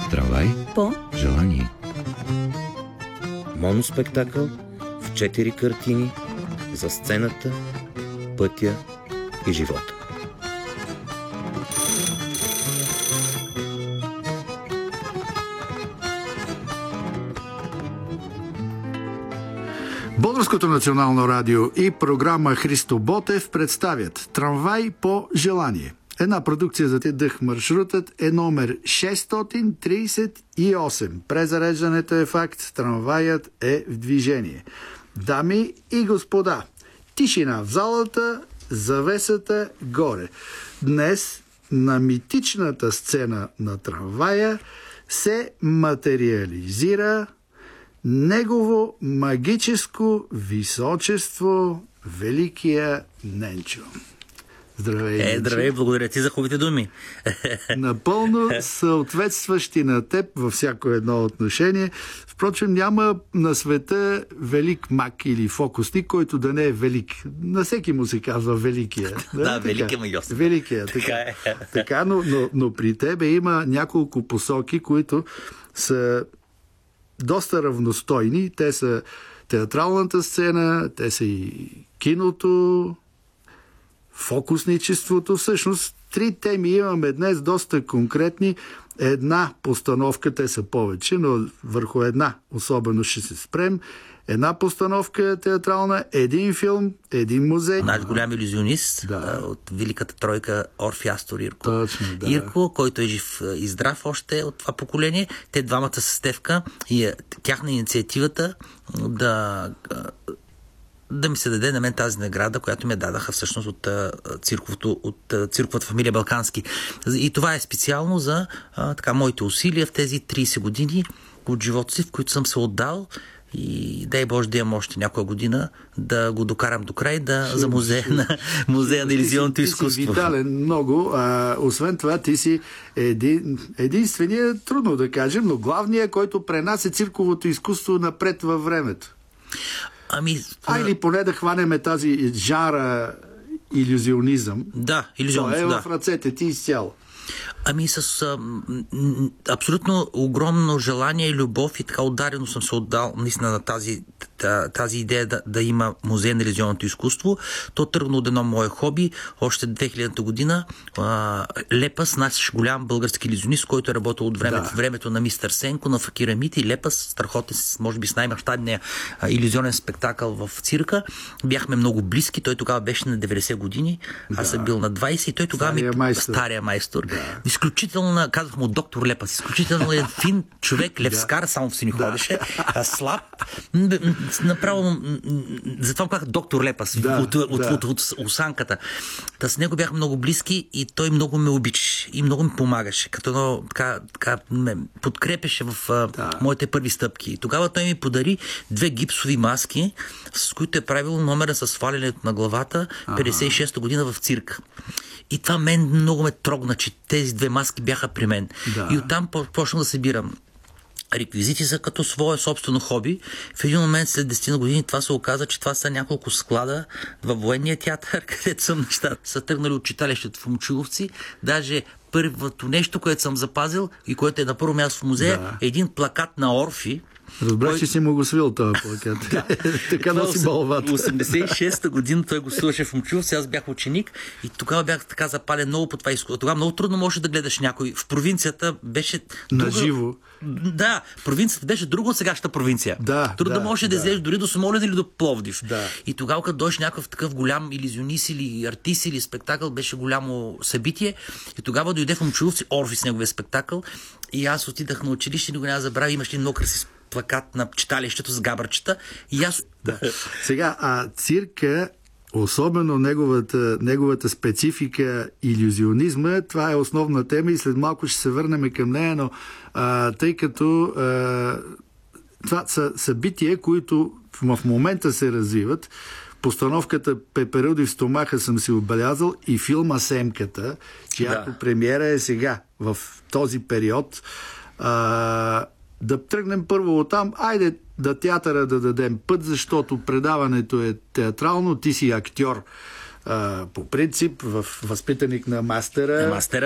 Трамвай по желание. Моноспектакъл в 4 картини за сцената, пътя и живота. Българското национално радио и програма Христо Ботев представят Трамвай по желание. Една продукция за дъх. Маршрутът е номер 638. Презареждането е факт. Трамваят е в движение. Дами и господа, тишина в залата, завесата горе. Днес на митичната сцена на трамвая се материализира негово магическо височество Великия Ненчо. Здравей, Ненчо. Здравей, благодаря ти за хубавите думи. Напълно съответстващи на теб във всяко едно отношение. Впрочем, няма на света велик маг или фокусник, който да не е велик. На всеки му се казва Великия. Да, Великия Майосиф. Великия, така. Но при тебе има няколко посоки, които са доста равностойни. Те са театралната сцена, те са и киното, фокусничеството. Всъщност, 3 теми имаме днес, доста конкретни. Една постановка, те са повече, но върху една особено ще се спрем. Една постановка театрална, един филм, един музей. Наш голям илюзионист от великата тройка Орфи, Астор, Ирко. Точно, да. Ирко, който е жив и здрав още от това поколение. Те двамата са Стефка и тяхна инициативата да ми се даде на мен тази награда, която ме дадаха всъщност от цирковата фамилия Балкански. И това е специално за моите усилия в тези 30 години от живота си, в които съм се отдал, и дай Боже да имам още някоя година да го докарам до край за музея на илюзионното изкуство. Ти си витален много. Освен това, ти си единственият, трудно да кажем, но главният, който пренася цирковото изкуство напред във времето. Или поне да хванеме тази жара илюзионизъм. Да, илюзионизъм. Това е в ръцете ти изцяло. С абсолютно огромно желание и любов и така ударено съм се отдал наистина на тази идея да има музей на илюзионното изкуство. То тръгна от едно мое хоби. Още 2000 година Лепас, наш голям български илюзионист, който е работил от времето на мистер Сенко, на Факирамит, и Лепас, страхотен, може би с най-мащабния илюзионен спектакъл в цирка. Бяхме много близки. Той тогава беше на 90 години. Аз съм бил на 20 и той тогава стария майстор. Изключително, казвах му доктор Лепас, изключително е фин човек, левскар, само си ни ходеше, слаб. Направо, затова му казах доктор Лепас, от осанката. С него бяхме много близки и той много ме обичаше и много ми помагаше, като ме подкрепеше в моите първи стъпки. И тогава той ми подари 2 гипсови маски, с които е правил номера с свалянето на главата 56-та година в цирка. И това мен много ме трогна, че тези 2 маски бяха при мен. И оттам почнах да събирам реквизити за като свое собствено хоби. В един момент след 10 години това се оказа, че това са няколко склада във военния театър, където съм нещата. Са тръгнали от читалището в Момчиловци. Даже първото нещо, което съм запазил и което е на първо място в музея, е един плакат на Орфи. Разбрах, че си му го свил този плакат. Така носи балвата. 86-та година той го свиваше в Момчиловци, аз бях ученик и тогава бях така запален много по това изкуство. Тогава много трудно можеше да гледаш някой. В провинцията беше наживо. Да, провинцията беше друга от сегашната провинция. Трудно можеше да излезеш дори до Смолян или до Пловдив. И тогава, като дойш някакъв такъв голям илюзионист или артист или спектакъл, беше голямо събитие. И тогава дойде в Момчиловци Орфи с неговия спектакъл и аз отидах на училище и го няма забравя. Имаше много красив плакат на читалището с габърчета и аз... Сега, цирка, особено неговата специфика, илюзионизма, това е основна тема и след малко ще се върнем към нея, но тъй като това са събития, които в момента се развиват. Постановката Пеперуди в стомаха съм си отбелязал и филма Семката, чиято премиера е сега, в този период. Да тръгнем първо оттам. Айде театъра да дадем път, защото предаването е театрално. Ти си актьор по принцип, възпитаник на мастера.